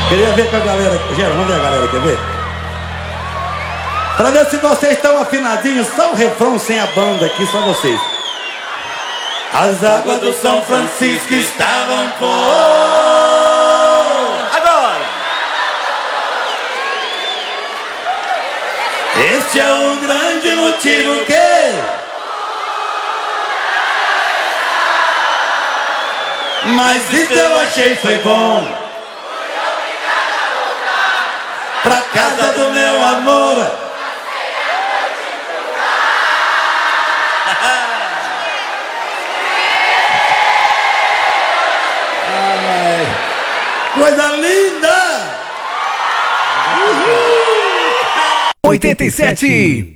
Queria ver com a galera. Gera, vamos ver a galera, quer ver? Pra ver se vocês estão afinadinhos. Só o refrão sem a banda aqui, só vocês. As águas do São Francisco estavam com... Agora! Este é um grande motivo que... Mas isso eu achei foi bom. Pra casa do meu amor. Ai, coisa linda! 87